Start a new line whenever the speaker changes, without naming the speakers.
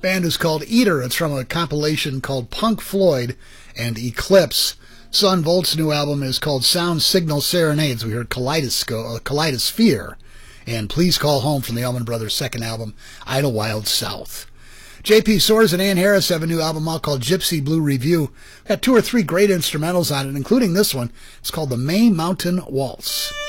Band is called Eater. It's from a compilation called Punk Floyd and Eclipse. Son Volt's new album is called Sound Signal Serenades. We heard Kaleidosphere and Please Call Home from the Allman Brothers' second album, Idlewild South. J.P. Soares and Ann Harris have a new album out called Gypsy Blue Review. Got 2 or 3 great instrumentals on it, including this one. It's called The May Mountain Waltz.